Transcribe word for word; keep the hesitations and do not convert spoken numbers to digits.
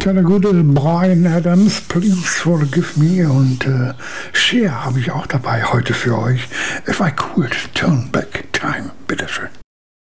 Ja, der gute Bryan Adams, Please Forgive Me, und äh, Cher habe ich auch dabei heute für euch. If I Could Turn Back Time, bitteschön.